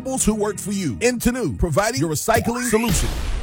professionals who work for you. Intanu, providing your recycling solution.